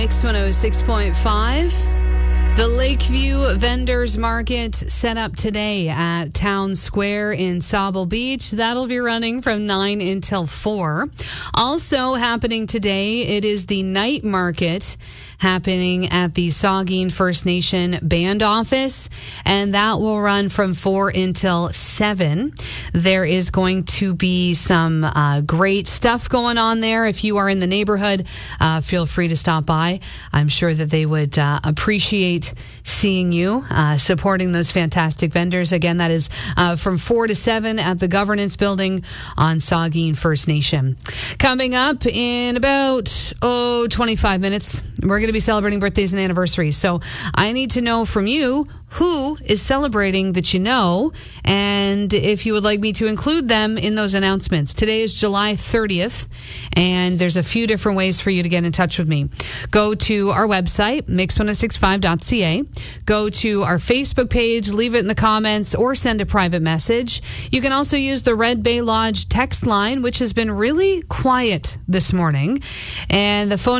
Mix 106.5. The Lakeview Vendors Market set up today at Town Square in Sauble Beach. That'll be running from 9 until 4. Also happening today, it is the night market happening at the Saugeen First Nation Band Office, and that will run from 4 until 7. There is going to be some great stuff going on there. If you are in the neighborhood, feel free to stop by. I'm sure that they would appreciate seeing you, supporting those fantastic vendors. Again, that is from 4 to 7 at the Governance Building on Saugeen First Nation. Coming up in about 25 minutes, we're going to be celebrating birthdays and anniversaries. So I need to know from you who is celebrating that you know, and if you would like me to include them in those announcements. Today is July 30th, and there's a few different ways for you to get in touch with me. Go to our website, mix1065.ca. Go to our Facebook page, leave it in the comments, or send a private message. You can also use the Red Bay Lodge text line, which has been really quiet this morning. And the phone